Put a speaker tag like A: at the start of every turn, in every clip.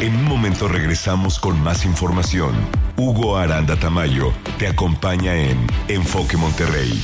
A: En un momento regresamos con más información. Hugo Aranda Tamayo te acompaña en Enfoque Monterrey.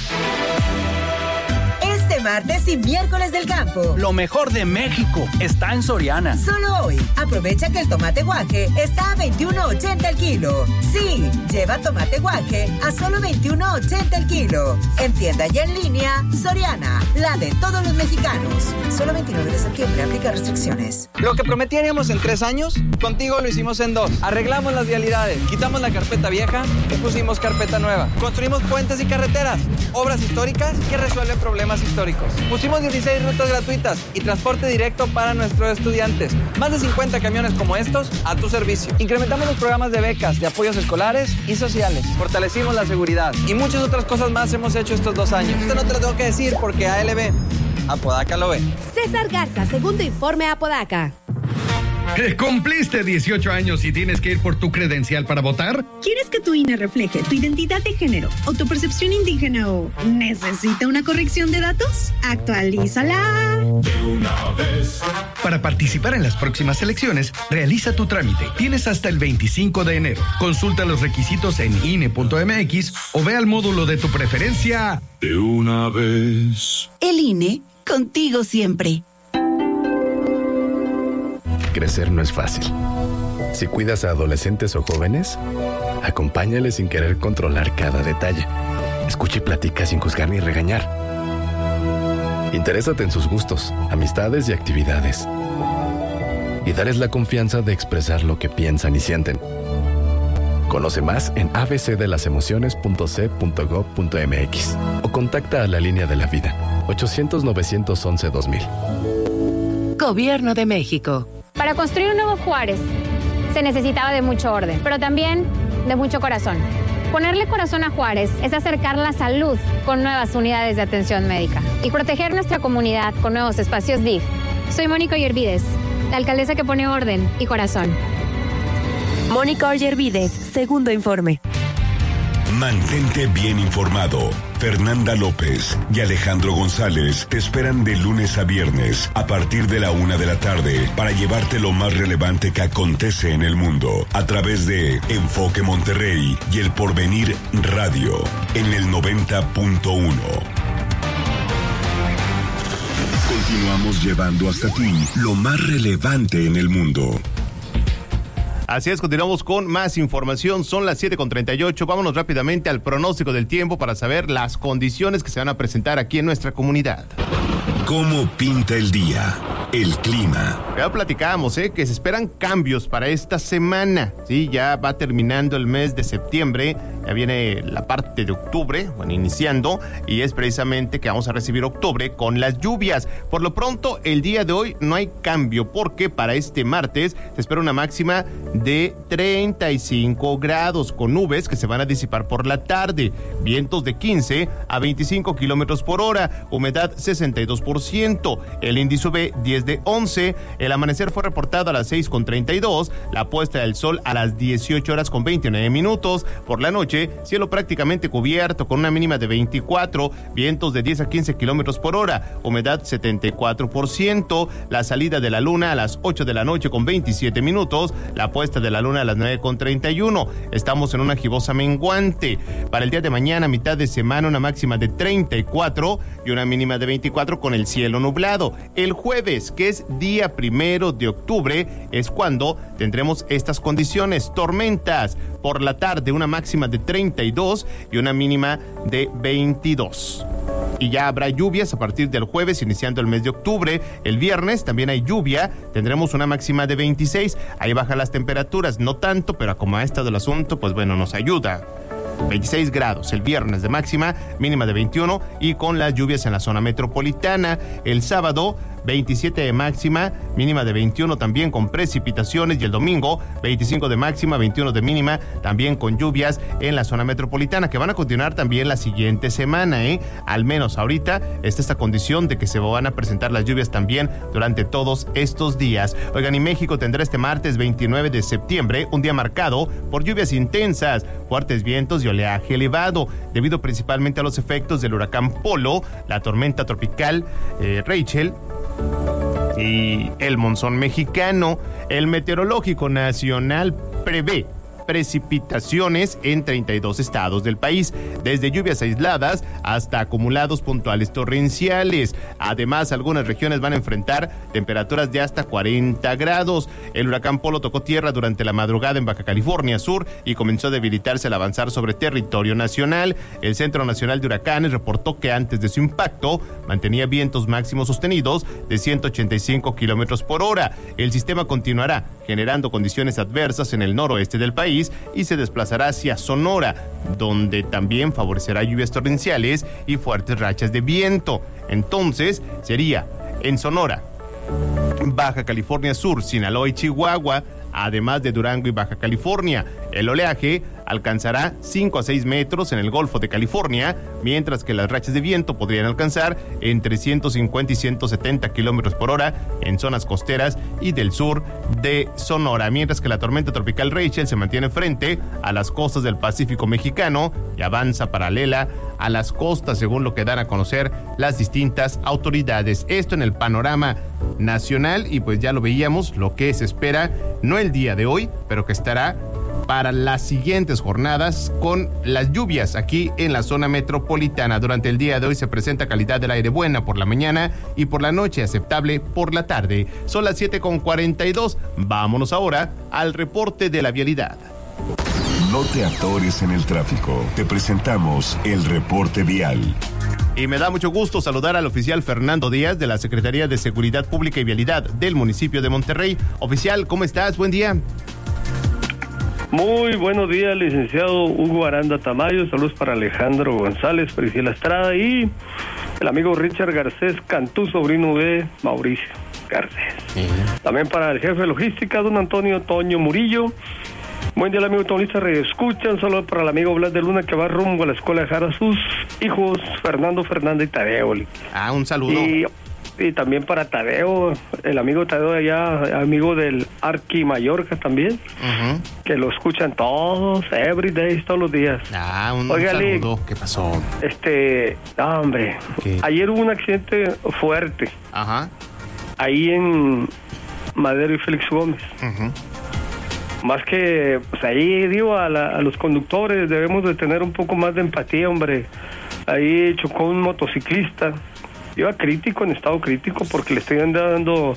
B: Martes y miércoles del campo.
C: Lo mejor de México está en Soriana.
B: Solo hoy, aprovecha que el tomate guaje está a $21.80 el kilo. Sí, lleva tomate guaje a solo $21.80 el kilo. En tienda y en línea, Soriana, la de todos los mexicanos. Solo 29 de septiembre, aplica restricciones.
D: Lo que prometíamos en 3 años, contigo lo hicimos en 2. Arreglamos las vialidades, quitamos la carpeta vieja y pusimos carpeta nueva. Construimos puentes y carreteras, obras históricas que resuelven problemas históricos. Pusimos 16 rutas gratuitas y transporte directo para nuestros estudiantes. Más de 50 camiones como estos a tu servicio. Incrementamos los programas de becas, de apoyos escolares y sociales. Fortalecimos la seguridad y muchas otras cosas más hemos hecho estos 2 años. Esto no te lo tengo que decir porque ALB, Apodaca lo ve.
E: César Garza, segundo informe Apodaca.
F: ¿Cumpliste 18 años y tienes que ir por tu credencial para votar?
G: ¿Quieres que tu INE refleje tu identidad de género o tu percepción indígena o necesita una corrección de datos? ¡Actualízala!
F: De una vez. Para participar en las próximas elecciones, realiza tu trámite. Tienes hasta el 25 de enero. Consulta los requisitos en INE.mx o ve al módulo de tu preferencia. De una vez.
H: El INE, contigo siempre.
I: Crecer no es fácil. Si cuidas a adolescentes o jóvenes, acompáñales sin querer controlar cada detalle. Escucha y platica sin juzgar ni regañar. Interésate en sus gustos, amistades y actividades. Y dales la confianza de expresar lo que piensan y sienten. Conoce más en abcdelasemociones.c.gov.mx o contacta a la Línea de la Vida, 800-911-2000.
E: Gobierno de México.
J: Para construir un nuevo Juárez se necesitaba de mucho orden, pero también de mucho corazón. Ponerle corazón a Juárez es acercar la salud con nuevas unidades de atención médica y proteger nuestra comunidad con nuevos espacios DIF. Soy Mónica Ollervides, la alcaldesa que pone orden y corazón.
E: Mónica Ollervides, segundo informe.
A: Mantente bien informado. Fernanda López y Alejandro González te esperan de lunes a viernes a partir de la 1 de la tarde para llevarte lo más relevante que acontece en el mundo a través de Enfoque Monterrey y El Porvenir Radio en el 90.1. Continuamos llevando hasta ti lo más relevante en el mundo.
K: Así es, continuamos con más información. Son las 7:38. Vámonos rápidamente al pronóstico del tiempo para saber las condiciones que se van a presentar aquí en nuestra comunidad.
A: ¿Cómo pinta el día? El clima.
K: Ya platicábamos, que se esperan cambios para esta semana. Sí, ya va terminando el mes de septiembre. Ya viene la parte de octubre, bueno, iniciando, y es precisamente que vamos a recibir octubre con las lluvias. Por lo pronto, el día de hoy no hay cambio, porque para este martes se espera una máxima de 35 grados, con nubes que se van a disipar por la tarde, vientos de 15 a 25 kilómetros por hora, humedad 62%, el índice UV 10 de 11, el amanecer fue reportado a las 6:32, la puesta del sol a las 18:29, por la noche, cielo prácticamente cubierto con una mínima de 24, vientos de 10 a 15 kilómetros por hora, humedad 74%, la salida de la luna a las 8 de la noche con 27 minutos, la puesta de la luna a las 9:31, estamos en una gibosa menguante. Para el día de mañana, mitad de semana, una máxima de 34 y una mínima de 24 con el cielo nublado. El jueves, que es día 1 de octubre, es cuando tendremos estas condiciones: tormentas por la tarde, una máxima de 32 y una mínima de 22. Y ya habrá lluvias a partir del jueves, iniciando el mes de octubre. El viernes también hay lluvia, tendremos una máxima de 26. Ahí bajan las temperaturas, no tanto, pero como ha estado el asunto, pues bueno, nos ayuda. 26 grados el viernes de máxima, mínima de 21, y con las lluvias en la zona metropolitana. El sábado, 27 de máxima, mínima de 21, también con precipitaciones, y el domingo 25 de máxima, 21 de mínima, también con lluvias en la zona metropolitana, que van a continuar también la siguiente semana, al menos ahorita está esta condición de que se van a presentar las lluvias también durante todos estos días. Oigan, y México tendrá este martes 29 de septiembre un día marcado por lluvias intensas, fuertes vientos y oleaje elevado, debido principalmente a los efectos del huracán Polo, la tormenta tropical Rachel y el monzón mexicano. El Meteorológico Nacional prevé precipitaciones en 32 estados del país, desde lluvias aisladas hasta acumulados puntuales torrenciales. Además, algunas regiones van a enfrentar temperaturas de hasta 40 grados. El huracán Polo tocó tierra durante la madrugada en Baja California Sur y comenzó a debilitarse al avanzar sobre territorio nacional. El Centro Nacional de Huracanes reportó que antes de su impacto mantenía vientos máximos sostenidos de 185 kilómetros por hora. El sistema continuará generando condiciones adversas en el noroeste del país y se desplazará hacia Sonora, donde también favorecerá lluvias torrenciales y fuertes rachas de viento. Entonces, sería en Sonora, Baja California Sur, Sinaloa y Chihuahua, además de Durango y Baja California. El oleaje alcanzará 5 a 6 metros en el Golfo de California, mientras que las rachas de viento podrían alcanzar entre 150 y 170 kilómetros por hora en zonas costeras y del sur de Sonora, mientras que la tormenta tropical Rachel se mantiene frente a las costas del Pacífico mexicano y avanza paralela a las costas, según lo que dan a conocer las distintas autoridades. Esto en el panorama nacional, y pues ya lo veíamos, lo que se espera, no el día de hoy, pero que estará para las siguientes jornadas con las lluvias aquí en la zona metropolitana. Durante el día de hoy se presenta calidad del aire buena por la mañana y por la noche aceptable por la tarde. Son las 7:42. Vámonos ahora al reporte de la vialidad.
A: No te atores en el tráfico. Te presentamos el reporte vial.
K: Y me da mucho gusto saludar al oficial Fernando Díaz de la Secretaría de Seguridad Pública y Vialidad del municipio de Monterrey. Oficial, ¿cómo estás? Buen día.
L: Muy buenos días, licenciado Hugo Aranda Tamayo. Saludos para Alejandro González, Priscila Estrada y el amigo Richard Garcés Cantú, sobrino de Mauricio Garcés. También para el jefe de logística, don Antonio Toño Murillo. Buen día, el amigo Tomista Reescucha. Un saludo para el amigo Blas de Luna, que va rumbo a la escuela de dejar a sus hijos Fernando, Fernanda y Tadeo.
K: Un saludo.
L: Y también para Tadeo, el amigo Tadeo allá, amigo del Arqui Mallorca también, que lo escuchan todos, every day, todos los días.
K: Un saludo. ¿Qué pasó?
L: Hombre, ayer hubo un accidente fuerte. Ahí en Madero y Félix Gómez. Más que, pues ahí digo, a los conductores debemos de tener un poco más de empatía, hombre. Ahí chocó un motociclista. Iba crítico, en estado crítico, porque le estoy dando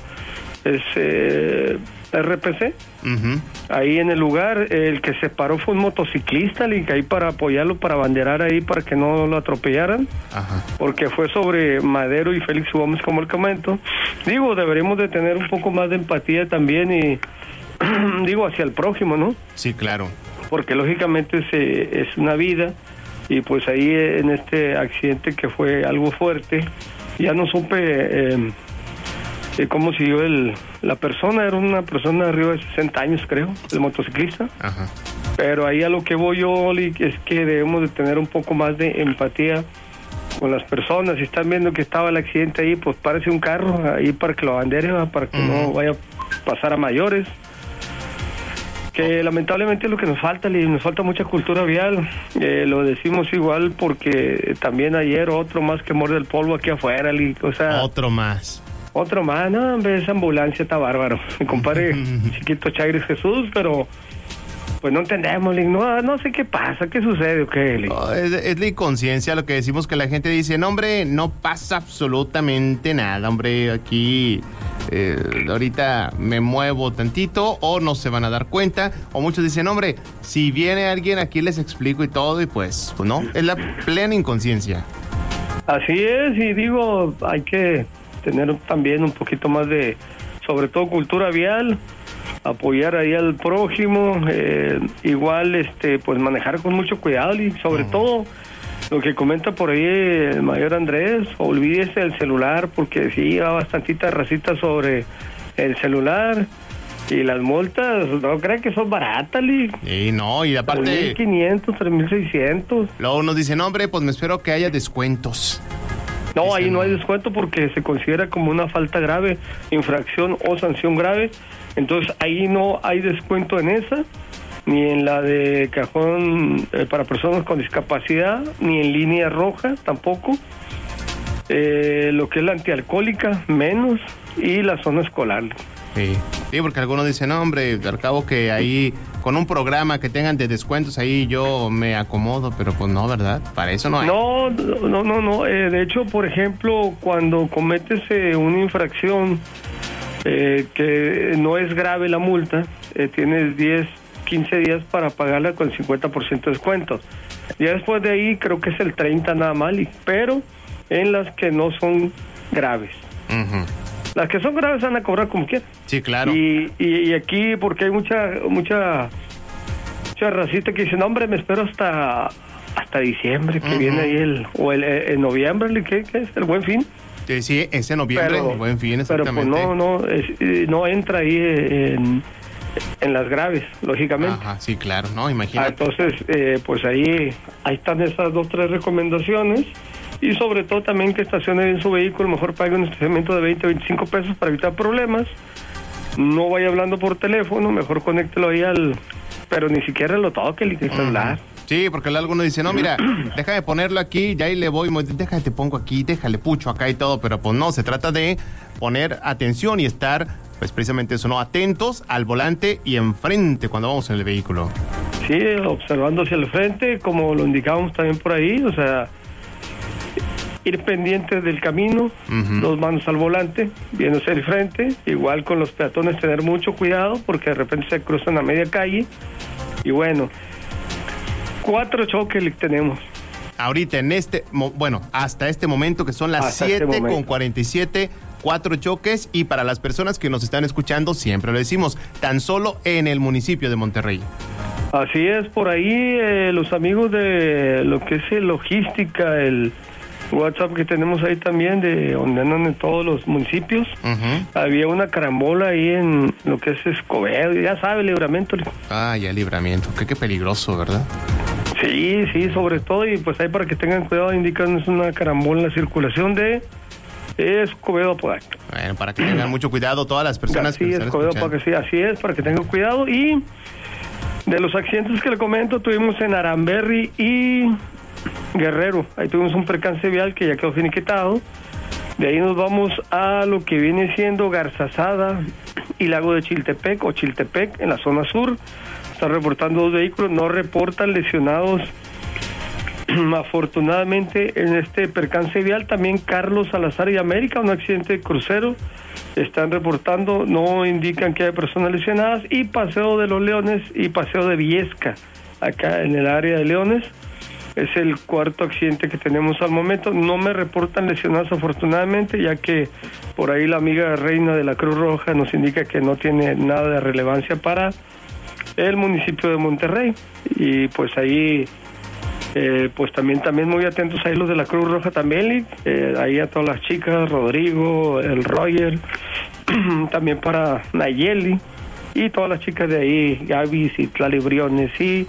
L: RPC. Ahí en el lugar, el que se paró fue un motociclista, y ahí para apoyarlo, para banderar ahí, para que no lo atropellaran. Porque fue sobre Madero y Félix Gómez, como el comento. Digo, deberíamos de tener un poco más de empatía también y digo, hacia el prójimo, ¿no?
K: Sí, claro.
L: Porque lógicamente es una vida, y pues ahí en este accidente que fue algo fuerte, ya no supe cómo siguió la persona. Era una persona arriba de 60 años, creo, el motociclista. Pero ahí a lo que voy yo, Oli, es que debemos de tener un poco más de empatía con las personas. Si están viendo que estaba el accidente ahí, pues párese un carro ahí para que lo bandere, para que no vaya a pasar a mayores. Que lamentablemente es lo que nos falta, nos falta mucha cultura vial. Lo decimos igual porque también ayer otro más que muerde el polvo aquí afuera, o sea... Otro más, no, hombre, esa ambulancia está bárbaro. Mi compadre chiquito Chagres Jesús, pero... pues no entendemos, no sé qué pasa, qué sucede, ¿o qué?
K: Es la inconsciencia lo que decimos, que la gente dice, no, hombre, no pasa absolutamente nada, hombre, aquí ahorita me muevo tantito, o no se van a dar cuenta, o muchos dicen, hombre, si viene alguien aquí les explico y todo, y pues no, es la plena inconsciencia.
L: Así es, y digo, hay que tener también un poquito más de, sobre todo, cultura vial, apoyar ahí al prójimo, igual pues manejar con mucho cuidado, y sobre todo lo que comenta por ahí el mayor Andrés, olvídese del celular, porque sí va bastantita racita sobre el celular, y las multas no crean que son baratas,
K: y no, y aparte
L: 3.500, 3.600.
K: Luego nos dicen, hombre, pues me espero que haya descuentos.
L: No, ahí no hay descuento porque se considera como una falta grave, infracción o sanción grave. Entonces ahí no hay descuento en esa, ni en la de cajón para personas con discapacidad, ni en línea roja tampoco. Lo que es la antialcohólica, menos. y la zona escolar.
K: Sí, porque algunos dicen, no, hombre, al cabo que ahí con un programa que tengan de descuentos ahí yo me acomodo, pero pues no, ¿verdad? Para eso no hay.
L: No. De hecho, por ejemplo, cuando cometes una infracción que no es grave la multa, tienes 15 días para pagarla con 50% de descuento. Ya después de ahí creo que es el 30 nada más, pero en las que no son graves.
K: Uh-huh.
L: Las que son graves van a cobrar como quieran.
K: Sí, claro.
L: Y aquí, porque hay mucha racita que dice, no, hombre, me espero hasta diciembre, que viene ahí en noviembre, ¿qué es? ¿El Buen Fin?
K: Sí, es en noviembre, el Buen Fin, exactamente.
L: Pero pues no entra ahí en las graves, lógicamente.
K: Ajá, sí, claro, no, imagínate.
L: Entonces, pues ahí están esas 2, 3 recomendaciones. Y sobre todo también que estacione bien su vehículo, mejor pague un estacionamiento de 20, 25 pesos para evitar problemas. No vaya hablando por teléfono, mejor conéctelo ahí pero ni siquiera lo toque el celular.
K: Sí, porque alguno dice, no, mira, déjame ponerlo aquí, ya ahí le voy, déjame te pongo aquí, déjale pucho acá y todo, pero pues no, se trata de poner atención y estar, pues precisamente eso, ¿no? Atentos al volante y enfrente cuando vamos en el vehículo.
L: Sí, observando hacia el frente, como lo indicábamos también por ahí, o sea, ir pendientes del camino, dos manos al volante, viéndose el frente, igual con los peatones tener mucho cuidado porque de repente se cruzan a media calle y bueno, 4 choques tenemos.
K: Ahorita hasta este momento que son las 7:47, 4 choques y para las personas que nos están escuchando, siempre lo decimos, tan solo en el municipio de Monterrey.
L: Así es, por ahí los amigos de lo que es logística, el WhatsApp que tenemos ahí también, de donde andan en todos los municipios. Había una carambola ahí en lo que es Escobedo, ya sabe, Libramiento.
K: Ah, ya Libramiento, qué peligroso, ¿verdad?
L: Sí, sobre todo, y pues ahí para que tengan cuidado, indican es una carambola en la circulación de Escobedo a Apodaca.
K: Bueno, para que tengan mucho cuidado todas las personas que están escuchando.
L: Sí, así es, para que tengan cuidado. Y de los accidentes que le comento, tuvimos en Aramberri y Guerrero, ahí tuvimos un percance vial que ya quedó finiquitado. De ahí nos vamos a lo que viene siendo Garzazada y Lago de Chiltepec o Chiltepec en la zona sur. Están reportando 2 vehículos, no reportan lesionados afortunadamente en este percance vial. También Carlos Salazar y América, un accidente de crucero, están reportando, no indican que hay personas lesionadas. Y Paseo de los Leones y Paseo de Viesca, acá en el área de Leones. Es el 4º accidente que tenemos al momento. No me reportan lesionados afortunadamente, ya que por ahí la amiga reina de la Cruz Roja nos indica que no tiene nada de relevancia para el municipio de Monterrey. Y pues ahí, pues también muy atentos ahí los de la Cruz Roja también, ahí a todas las chicas, Rodrigo, el Roger, también para Nayeli y todas las chicas de ahí, Gaby, Citlali Briones y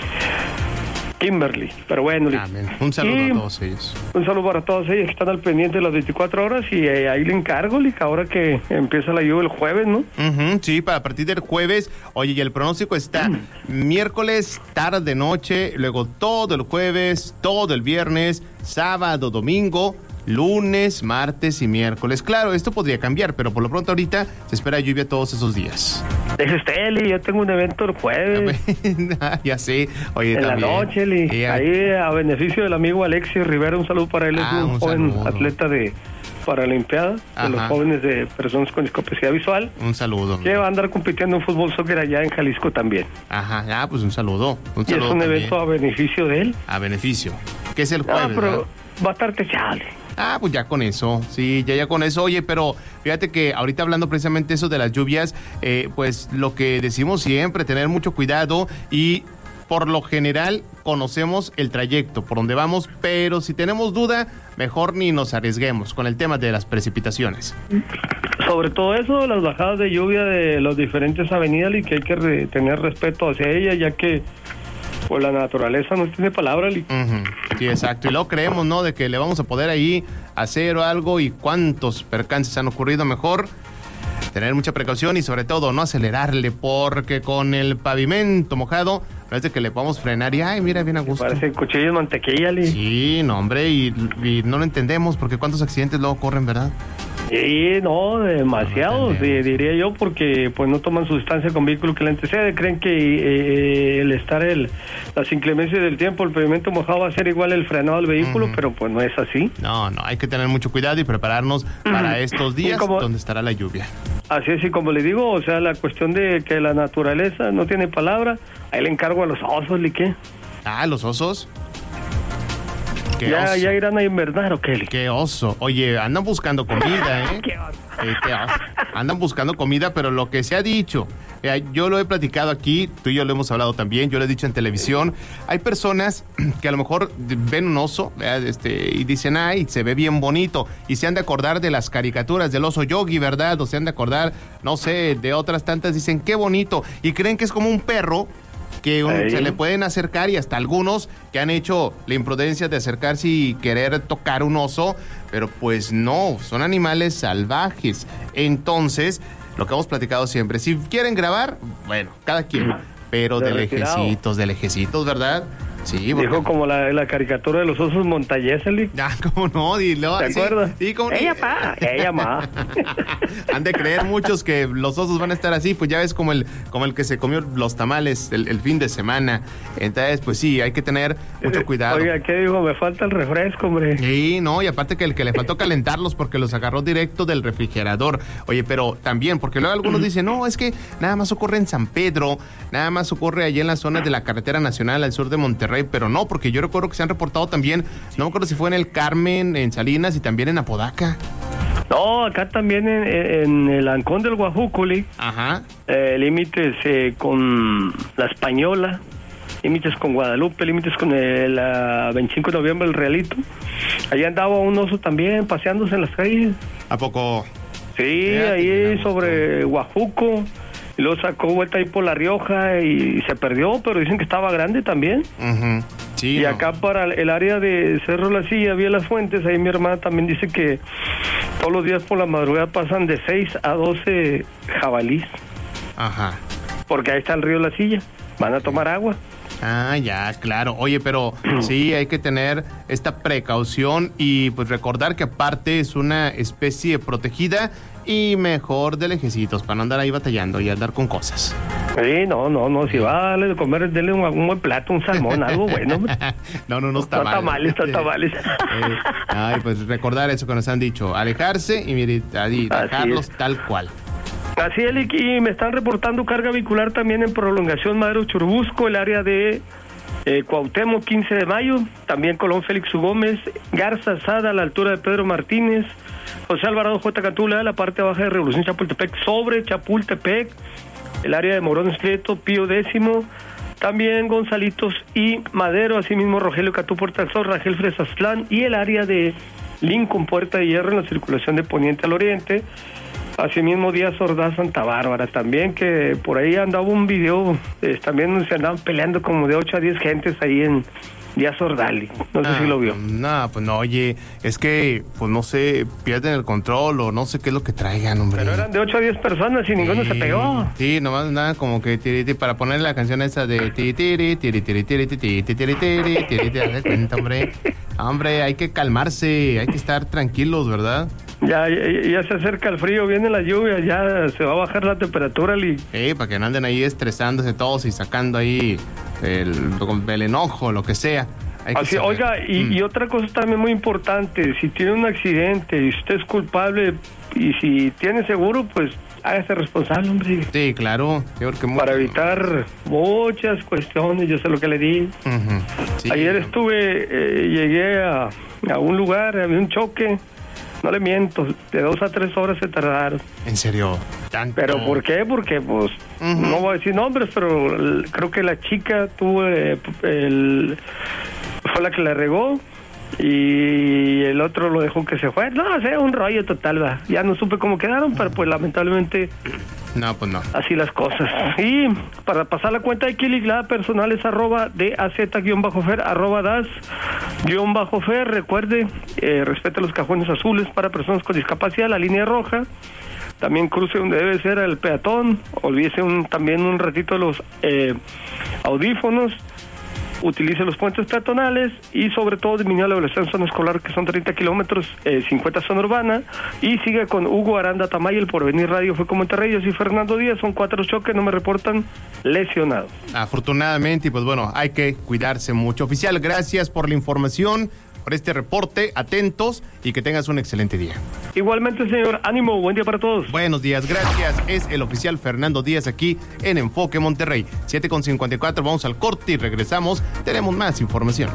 L: Kimberly. Pero bueno,
K: un saludo a todos ellos.
L: Un saludo para todos ellos que están al pendiente de las 24 horas y ahí le encargo, ahora que empieza la lluvia el jueves, ¿no?
K: Sí, para partir del jueves. Oye, y el pronóstico está miércoles, tarde, noche, luego todo el jueves, todo el viernes, sábado, domingo, lunes, martes y miércoles. Claro, esto podría cambiar, pero por lo pronto ahorita se espera lluvia todos esos días.
L: Deje usted, Eli, yo tengo un evento el jueves.
K: Ya sé. Oye,
L: en
K: también.
L: La noche, Eli. Ahí a beneficio del amigo Alexis Rivera, un saludo para él, es un joven
K: saludo.
L: Atleta de Paralimpiada, de los jóvenes de personas con discapacidad visual.
K: Un saludo.
L: Que va a andar compitiendo en fútbol soccer allá en Jalisco también.
K: Ajá, pues un saludo.
L: Y es un evento a beneficio de él.
K: A beneficio. ¿Qué es el jueves?
L: Pero va a estar techable.
K: Pues ya con eso, sí, ya con eso. Oye, pero fíjate que ahorita hablando precisamente eso de las lluvias, pues lo que decimos siempre, tener mucho cuidado y por lo general conocemos el trayecto por donde vamos, pero si tenemos duda, mejor ni nos arriesguemos con el tema de las precipitaciones.
L: Sobre todo eso, las bajadas de lluvia de las diferentes avenidas y que hay que tener respeto hacia ellas, ya que pues la naturaleza no tiene palabra.
K: Sí, exacto. Y luego creemos, ¿no?, de que le vamos a poder ahí hacer algo y cuántos percances han ocurrido. Mejor tener mucha precaución y sobre todo no acelerarle, porque con el pavimento mojado no es de que le podamos frenar y ay, mira, bien a gusto.
L: Parece cuchillo de mantequilla, Lee.
K: Sí, no, hombre, y no lo entendemos porque cuántos accidentes luego ocurren, ¿verdad?
L: Sí, no, demasiados, diría yo, porque pues no toman sustancia con vehículo que le antecede, creen que las inclemencias del tiempo, el pavimento mojado va a ser igual el frenado del vehículo, pero pues no es así.
K: No, hay que tener mucho cuidado y prepararnos para estos días donde estará la lluvia.
L: Así es, y como le digo, o sea, la cuestión de que la naturaleza no tiene palabra, ahí le encargo a los osos, ¿y qué?
K: Ah, ¿los osos?
L: ¿Ya irán a invernar o qué?
K: Qué oso. Oye, andan buscando comida, ¿eh?
L: Qué oso.
K: Qué oso. Andan buscando comida, pero lo que se ha dicho, yo lo he platicado aquí, tú y yo lo hemos hablado también, yo lo he dicho en televisión, hay personas que a lo mejor ven un oso y dicen, ay, se ve bien bonito, y se han de acordar de las caricaturas del oso Yogi, ¿verdad? O se han de acordar, no sé, de otras tantas, dicen, qué bonito, y creen que es como un perro, que se le pueden acercar, y hasta algunos que han hecho la imprudencia de acercarse y querer tocar un oso, pero pues no, son animales salvajes. Entonces, lo que hemos platicado siempre, si quieren grabar, bueno, cada quien, pero de lejecitos, ¿verdad? Sí,
L: dijo como la caricatura de los osos montañeses.
K: Ah, ¿cómo no? Dilo.
L: ¿Te acuerdas?
K: Sí, ¿cómo no?
L: Ella más.
K: Han de creer muchos que los osos van a estar así, pues ya ves como el que se comió los tamales el fin de semana. Entonces, pues sí, hay que tener mucho cuidado.
L: Oiga, ¿qué dijo? Me falta el refresco, hombre.
K: Sí, no, y aparte que el que le faltó calentarlos porque los agarró directo del refrigerador. Oye, pero también, porque luego algunos dicen, no, es que nada más ocurre en San Pedro, nada más ocurre allí en la zona de la carretera nacional al sur de Monterrey, pero no, porque yo recuerdo que se han reportado también, no me acuerdo si fue en el Carmen, en Salinas y también en Apodaca.
L: No, acá también en el Ancón del Guajúculi.
K: Ajá.
L: Límites con la Española, límites con Guadalupe, límites con el 25 de noviembre, el Realito. Allá andaba un oso también paseándose en las calles.
K: ¿A poco?
L: Sí, ahí sobre Guajuco. Y luego sacó vuelta ahí por La Rioja y se perdió, pero dicen que estaba grande también. Sí, y acá para el área de Cerro La Silla, Vía Las Fuentes, ahí mi hermana también dice que todos los días por la madrugada pasan de 6 a 12 jabalís.
K: Ajá.
L: Porque ahí está el río La Silla, van a tomar agua.
K: Ah, ya, claro. Oye, pero sí, hay que tener esta precaución y pues recordar que aparte es una especie protegida y mejor de lejecitos para no andar ahí batallando y andar con cosas.
L: Sí, no, si va a darle de comer, denle un buen plato, un salmón, algo bueno.
K: No está mal.
L: Tamales.
K: Ay, pues recordar eso que nos han dicho, alejarse y dejarlos tal cual.
L: Así es, y me están reportando carga vehicular también en prolongación Madero Churubusco, el área de Cuauhtémoc, 15 de mayo, también Colón Félix Gómez, Garza Sada, a la altura de Pedro Martínez, José Alvarado J. Catula, la parte baja de Revolución Chapultepec, sobre Chapultepec, el área de Morones Prieto, Pío X, también Gonzalitos y Madero, asimismo Rogelio Catú, Puerta del Sol, Rangel Fresastlán, y el área de Lincoln, Puerta de Hierro, en la circulación de poniente al oriente. Asimismo Díaz Ordaz, Santa Bárbara, también que por ahí andaba un video, también se andaban peleando como de 8 a 10 gentes ahí en Díaz Ordaz, no sé si lo vio.
K: No, pues no, oye, es que, pues no sé, pierden el control o no sé qué es lo que traigan, hombre.
L: Pero eran de 8 a 10 personas y ninguno se pegó.
K: Sí, nomás nada, como que para poner la canción esa de haz de cuenta, hombre. Hombre, hay que calmarse, hay que estar tranquilos, ¿verdad?
L: Ya se acerca el frío, viene la lluvia, ya se va a bajar la temperatura.
K: Para que no anden ahí estresándose todos y sacando ahí el enojo, lo que sea.
L: Así, oiga, y otra cosa también muy importante, si tiene un accidente y usted es culpable y si tiene seguro, pues hágase responsable, hombre.
K: Sí, claro.
L: Para evitar muchas cuestiones, yo sé lo que le di. Sí. Ayer llegué a un lugar, había un choque. No le miento, de 2 a 3 horas se tardaron.
K: ¿En serio? ¿Tanto?
L: ¿Pero por qué? Porque, pues, no voy a decir nombres, pero creo que la chica fue la que la regó y el otro lo dejó que se fue. No, o sea, un rollo total, va. Ya no supe cómo quedaron, pero pues lamentablemente...
K: No, pues no.
L: Así las cosas. Y para pasar la cuenta de Kili, la personal es @DAZ_Fer, @DAS_Fer. Recuerde, respete los cajones azules para personas con discapacidad, la línea roja. También cruce donde debe ser el peatón. Olvídese también un ratito los audífonos. utilice los puentes peatonales y sobre todo disminuya la velocidad en zona escolar, que son 30 kilómetros, 50 zona urbana, y siga con Hugo Aranda Tamayo, el Porvenir Radio fue con Monterrey. Yo soy Fernando Díaz, son 4 choques, no me reportan lesionados.
K: Afortunadamente, y pues bueno, hay que cuidarse mucho. Oficial, gracias por la información, por este reporte, atentos y que tengas un excelente día.
L: Igualmente, señor, ánimo, buen día para todos.
K: Buenos días, gracias. Es el oficial Fernando Díaz aquí en Enfoque Monterrey. 7:54, vamos al corte y regresamos. Tenemos más información.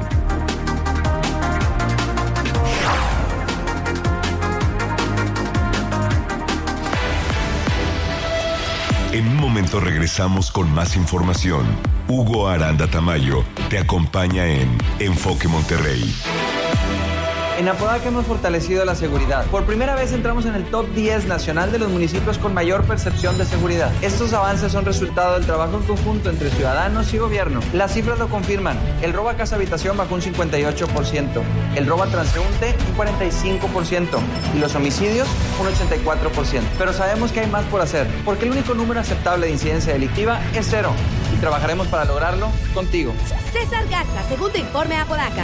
A: En un momento regresamos con más información. Hugo Aranda Tamayo te acompaña en Enfoque Monterrey.
D: En Apodaca hemos fortalecido la seguridad. Por primera vez entramos en el top 10 nacional de los municipios con mayor percepción de seguridad. Estos avances son resultado del trabajo en conjunto entre ciudadanos y gobierno. Las cifras lo confirman. El robo a casa habitación bajó un 58%, el robo a transeúnte un 45% y los homicidios un 84%. Pero sabemos que hay más por hacer, porque el único número aceptable de incidencia delictiva es 0 y trabajaremos para lograrlo contigo.
E: César Garza, segundo informe Apodaca.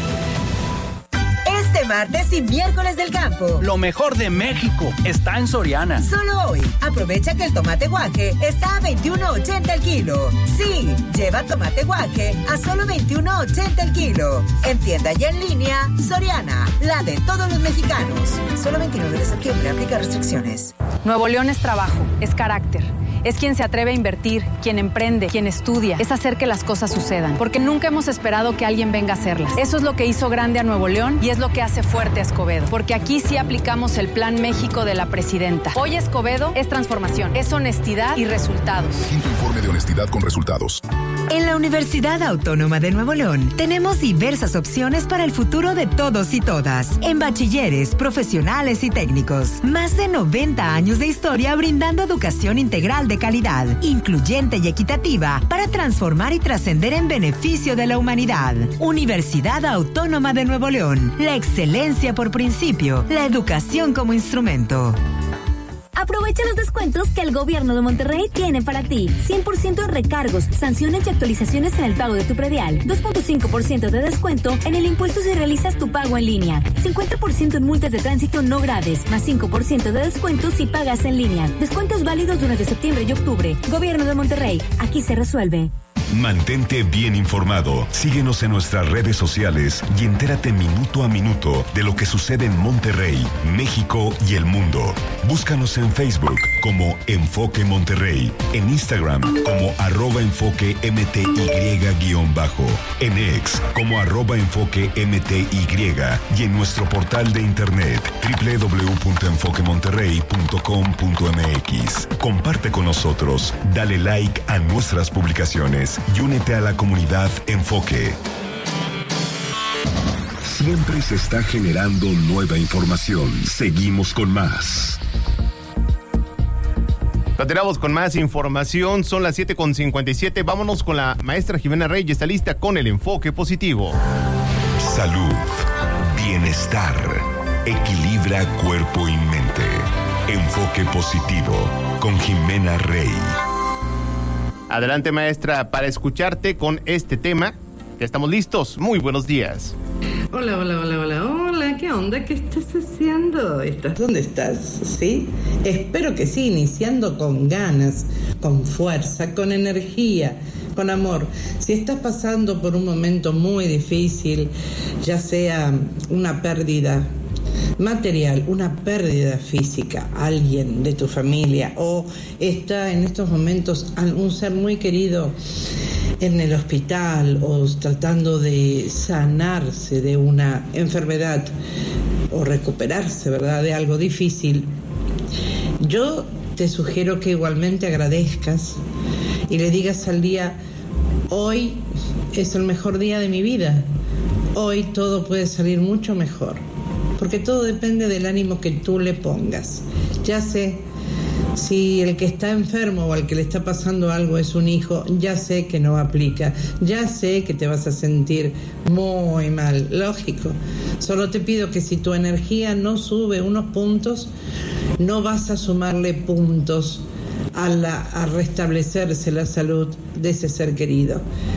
B: Este martes y miércoles del campo.
C: Lo mejor de México está en Soriana.
B: Solo hoy, aprovecha que el tomate guaje está a $21.80 el kilo. Sí, lleva tomate guaje a solo $21.80 el kilo. En tienda y en línea, Soriana, la de todos los mexicanos. Solo 29 de septiembre, aplica restricciones.
M: Nuevo León es trabajo, es carácter. Es quien se atreve a invertir, quien emprende, quien estudia. Es hacer que las cosas sucedan. Porque nunca hemos esperado que alguien venga a hacerlas. Eso es lo que hizo grande a Nuevo León y es lo que hace fuerte a Escobedo. Porque aquí sí aplicamos el Plan México de la presidenta. Hoy Escobedo es transformación, es honestidad y resultados.
N: Quinto informe de honestidad con resultados.
B: En la Universidad Autónoma de Nuevo León tenemos diversas opciones para el futuro de todos y todas. En bachilleres, profesionales y técnicos. Más de 90 años de historia brindando educación integral de calidad, incluyente y equitativa para transformar y trascender en beneficio de la humanidad. Universidad Autónoma de Nuevo León. La excelencia por principio, la educación como instrumento.
O: Aprovecha los descuentos que el gobierno de Monterrey tiene para ti. 100% en recargos, sanciones y actualizaciones en el pago de tu predial. 2.5% de descuento en el impuesto si realizas tu pago en línea. 50% en multas de tránsito no graves, más 5% de descuento si pagas en línea. Descuentos válidos durante septiembre y octubre. Gobierno de Monterrey, aquí se resuelve.
A: Mantente bien informado. Síguenos en nuestras redes sociales y entérate minuto a minuto de lo que sucede en Monterrey, México y el mundo. Búscanos en Facebook como Enfoque Monterrey, en Instagram como @enfoquemty_, en X como @enfoquemty y en nuestro portal de internet www.enfoquemonterrey.com.mx. Comparte con nosotros, dale like a nuestras publicaciones y únete a la comunidad Enfoque. Siempre se está generando nueva información. Seguimos con más.
K: Continuamos con más información, son las 7:57. Vámonos con la maestra Jimena Rey, está lista con el enfoque positivo.
A: Salud, bienestar, equilibra cuerpo y mente. Enfoque positivo con Jimena Rey.
K: Adelante, maestra, para escucharte con este tema. Ya estamos listos. Muy buenos días.
P: Hola, ¿qué onda? ¿Qué estás haciendo? ¿Dónde estás? ¿Sí? Espero que sí, iniciando con ganas, con fuerza, con energía, con amor. Si estás pasando por un momento muy difícil, ya sea una pérdida material, una pérdida física, alguien de tu familia, o está en estos momentos un ser muy querido en el hospital o tratando de sanarse de una enfermedad o recuperarse, ¿verdad?, de algo difícil, yo te sugiero que igualmente agradezcas y le digas al día: hoy es el mejor día de mi vida, hoy todo puede salir mucho mejor, porque todo depende del ánimo que tú le pongas. Ya sé, si el que está enfermo o al que le está pasando algo es un hijo, ya sé que no aplica, ya sé que te vas a sentir muy mal, lógico. Solo te pido que si tu energía no sube unos puntos, no vas a sumarle puntos a restablecerse la salud de ese ser querido.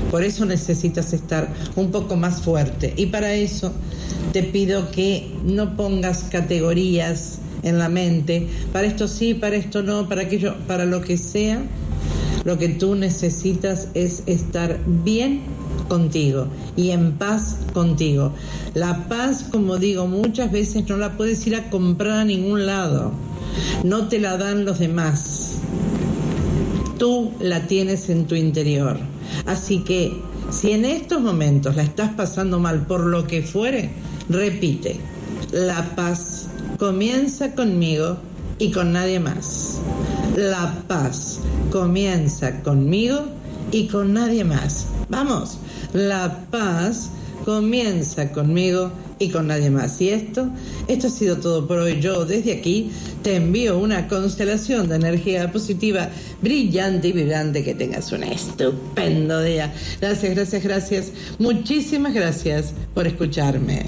P: Por eso necesitas estar un poco más fuerte. Y para eso te pido que no pongas categorías en la mente. Para esto sí, para esto no, para aquello, para lo que sea. Lo que tú necesitas es estar bien contigo y en paz contigo. La paz, como digo muchas veces, no la puedes ir a comprar a ningún lado. No te la dan los demás. Tú la tienes en tu interior. Así que, si en estos momentos la estás pasando mal por lo que fuere, repite: la paz comienza conmigo y con nadie más. La paz comienza conmigo y con nadie más. Vamos, la paz comienza conmigo y con nadie más. Y esto ha sido todo por hoy. Yo desde aquí te envío una constelación de energía positiva, brillante y vibrante. Que tengas un estupendo día. Gracias, gracias, gracias. Muchísimas gracias por escucharme.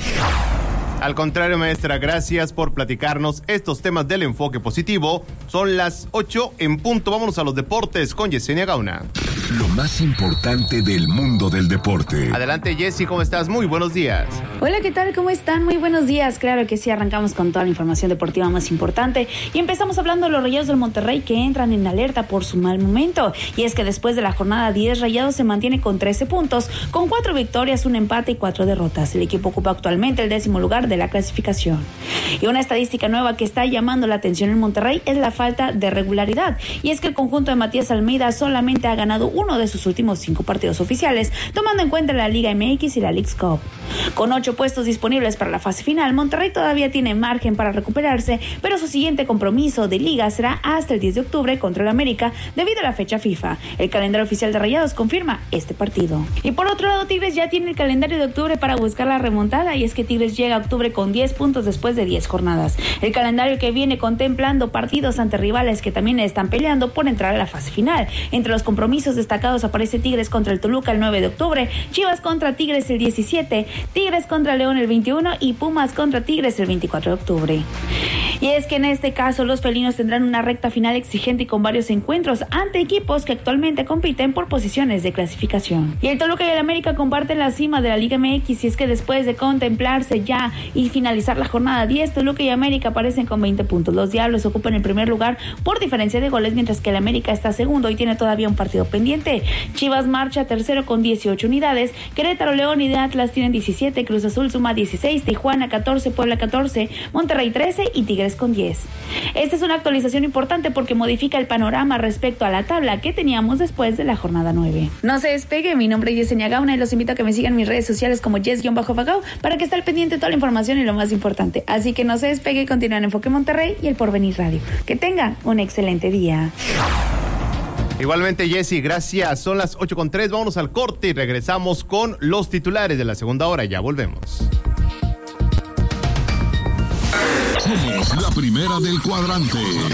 K: Al contrario, maestra, gracias por platicarnos estos temas del enfoque positivo. Son las 8 en punto. Vámonos a los deportes con Yesenia Gauna.
A: Lo más importante del mundo del deporte.
K: Adelante, Jessy, ¿cómo estás? Muy buenos días.
Q: Hola, ¿qué tal? ¿Cómo están? Muy buenos días. Claro que sí, arrancamos con toda la información deportiva más importante y empezamos hablando de los Rayados del Monterrey, que entran en alerta por su mal momento. Y es que después de la jornada 10, Rayados se mantiene con 13 puntos, con 4 victorias, 1 empate y 4 derrotas. El equipo ocupa actualmente el 10º lugar de la clasificación. Y una estadística nueva que está llamando la atención en Monterrey es la falta de regularidad. Y es que el conjunto de Matías Almeida solamente ha ganado uno de sus últimos 5 partidos oficiales, tomando en cuenta la Liga MX y la Leagues Cup. Con 8 puestos disponibles para la fase final, Monterrey todavía tiene margen para recuperarse, pero su siguiente compromiso de liga será hasta el 10 de octubre contra el América, debido a la fecha FIFA. El calendario oficial de Rayados confirma este partido. Y por otro lado, Tigres ya tiene el calendario de octubre para buscar la remontada, y es que Tigres llega a octubre con 10 puntos después de 10 jornadas. El calendario que viene contemplando partidos ante rivales que también están peleando por entrar a la fase final. Entre los compromisos destacados aparece Tigres contra el Toluca el 9 de octubre, Chivas contra Tigres el 17, Tigres contra León el 21 y Pumas contra Tigres el 24 de octubre. Y es que en este caso los felinos tendrán una recta final exigente y con varios encuentros ante equipos que actualmente compiten por posiciones de clasificación. Y el Toluca y el América comparten la cima de la Liga MX, y es que después de contemplarse ya y finalizar la jornada 10, Toluca y América aparecen con 20 puntos. Los Diablos ocupan el primer lugar por diferencia de goles, mientras que el América está segundo y tiene todavía un partido pendiente. Chivas marcha tercero con 18 unidades, Querétaro, León y Atlas tienen 17, Cruz Azul suma 16, Tijuana 14, Puebla 14, Monterrey 13 y Tigres con 10. Esta es una actualización importante porque modifica el panorama respecto a la tabla que teníamos después de la jornada 9. No se despegue, mi nombre es Yesenia Gauna y los invito a que me sigan en mis redes sociales como Yes-Fagao para que esté al pendiente de toda la información y lo más importante. Así que no se despegue, continúen en Enfoque Monterrey y el Porvenir Radio. Que tengan un excelente día.
K: Igualmente, Jessy, gracias. Son las 8:03. Vámonos al corte y regresamos con los titulares de la segunda hora. Ya volvemos.
A: Somos la primera del cuadrante.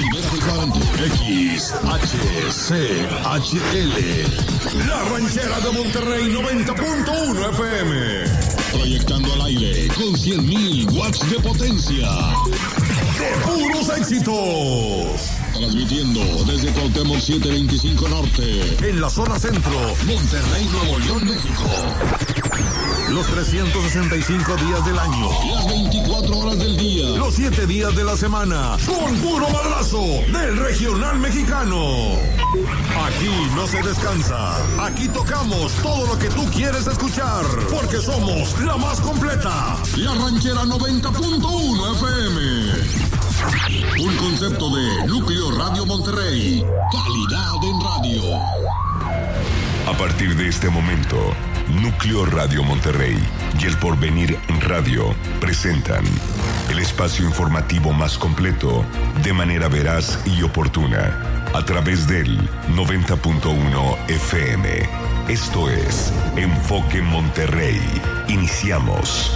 A: XHCHL. La ranchera de Monterrey 90.1 FM. Proyectando al aire con 100.000 watts de potencia. ¡De puros éxitos! Transmitiendo desde Cuauhtémoc 725 Norte. En la zona centro, Monterrey, Nuevo León, México. Los 365 días del año. Las 24 horas del día. Los 7 días de la semana. Con puro madrazo del regional mexicano. Aquí no se descansa. Aquí tocamos todo lo que tú quieres escuchar. Porque somos la más completa. La ranchera 90.1 FM. Un concepto de Núcleo Radio Monterrey. Calidad en radio. A partir de este momento, Núcleo Radio Monterrey y El Porvenir Radio presentan el espacio informativo más completo, de manera veraz y oportuna, a través del 90.1 FM. Esto es Enfoque Monterrey. Iniciamos.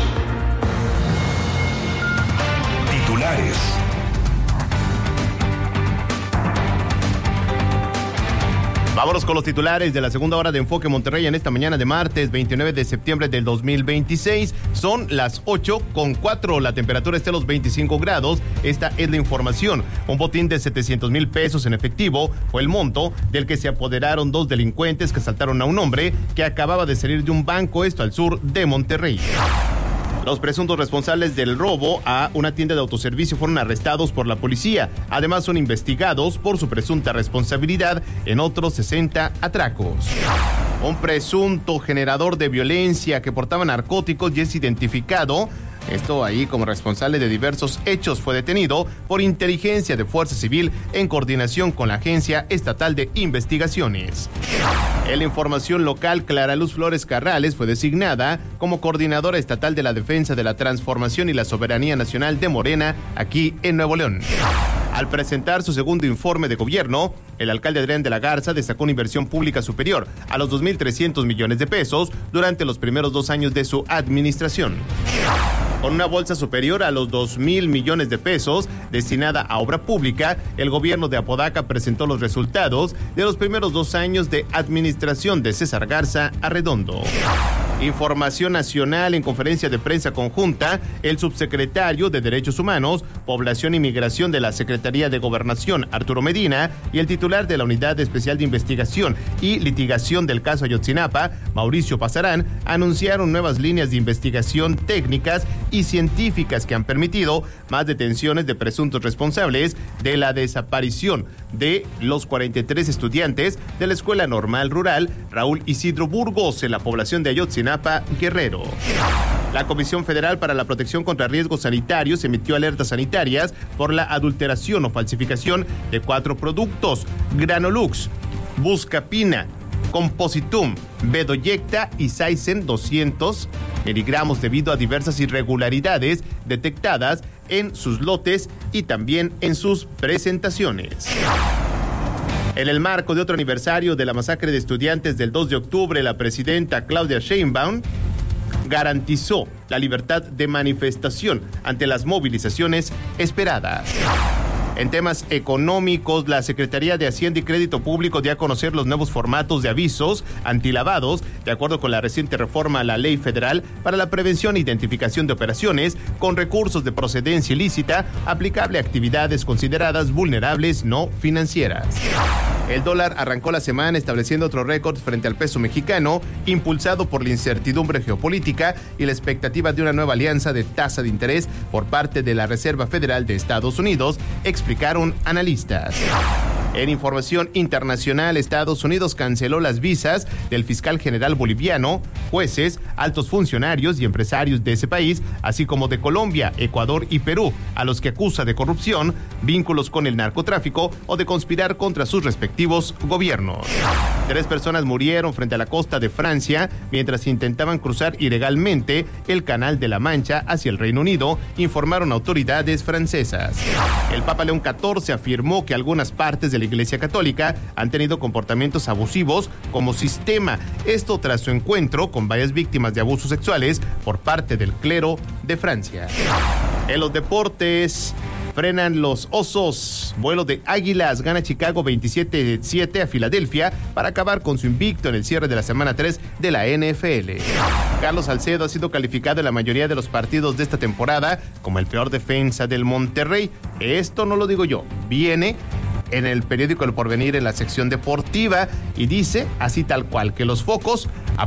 A: Titulares.
K: Vámonos con los titulares de la segunda hora de Enfoque Monterrey en esta mañana de martes 29 de septiembre del 2026. Son las 8:04, la temperatura está a los 25 grados. Esta es la información. Un botín de 700,000 pesos en efectivo fue el monto del que se apoderaron dos delincuentes que asaltaron a un hombre que acababa de salir de un banco, esto al sur de Monterrey. Los presuntos responsables del robo a una tienda de autoservicio fueron arrestados por la policía. Además, son investigados por su presunta responsabilidad en otros 60 atracos. Un presunto generador de violencia que portaba narcóticos y es identificado. Esto ahí como responsable de diversos hechos fue detenido por inteligencia de Fuerza Civil en coordinación con la Agencia Estatal de Investigaciones. En la información local, Clara Luz Flores Carrales fue designada como coordinadora estatal de la defensa de la transformación y la soberanía nacional de Morena aquí en Nuevo León. Al presentar su segundo informe de gobierno, el alcalde Adrián de la Garza destacó una inversión pública superior a los 2,300 millones de pesos durante los primeros 2 años de su administración. Con una bolsa superior a los 2,000 millones de pesos destinada a obra pública, el gobierno de Apodaca presentó los resultados de los primeros 2 años de administración de César Garza Arredondo. Información nacional en conferencia de prensa conjunta, el subsecretario de Derechos Humanos, Población y Migración de la Secretaría de Gobernación, Arturo Medina, y el titular de la Unidad Especial de Investigación y Litigación del caso Ayotzinapa, Mauricio Pasarán, anunciaron nuevas líneas de investigación técnicas y científicas que han permitido más detenciones de presuntos responsables de la desaparición de los 43 estudiantes de la Escuela Normal Rural Raúl Isidro Burgos en la población de Ayotzinapa, Guerrero. La Comisión Federal para la Protección contra Riesgos Sanitarios emitió alertas sanitarias por la adulteración o falsificación de 4 productos: Granolux, Buscapina, Compositum, Bedoyecta y Saisen 200 miligramos debido a diversas irregularidades detectadas en sus lotes y también en sus presentaciones. En el marco de otro aniversario de la masacre de estudiantes del 2 de octubre, la presidenta Claudia Sheinbaum garantizó la libertad de manifestación ante las movilizaciones esperadas. En temas económicos, la Secretaría de Hacienda y Crédito Público dio a conocer los nuevos formatos de avisos antilavados, de acuerdo con la reciente reforma a la Ley Federal para la Prevención e Identificación de Operaciones con recursos de procedencia ilícita aplicable a actividades consideradas vulnerables no financieras. El dólar arrancó la semana estableciendo otro récord frente al peso mexicano, impulsado por la incertidumbre geopolítica y la expectativa de una nueva alianza de tasa de interés por parte de la Reserva Federal de Estados Unidos, explicaron analistas. En información internacional, Estados Unidos canceló las visas del fiscal general boliviano, jueces, altos funcionarios y empresarios de ese país, así como de Colombia, Ecuador y Perú, a los que acusa de corrupción, vínculos con el narcotráfico o de conspirar contra sus respectivos gobiernos. 3 personas murieron frente a la costa de Francia mientras intentaban cruzar ilegalmente el Canal de la Mancha hacia el Reino Unido, informaron autoridades francesas. El Papa León XIV afirmó que algunas partes de la Iglesia Católica han tenido comportamientos abusivos como sistema. Esto tras su encuentro con varias víctimas de abusos sexuales por parte del clero de Francia. En los deportes, frenan los Osos. Vuelo de Águilas gana Chicago 27-7 a Filadelfia para acabar con su invicto en el cierre de la semana 3 de la NFL. Carlos Salcedo ha sido calificado en la mayoría de los partidos de esta temporada como el peor defensa del Monterrey. Esto no lo digo yo, viene en el periódico El Porvenir en la sección deportiva y dice así tal cual que los focos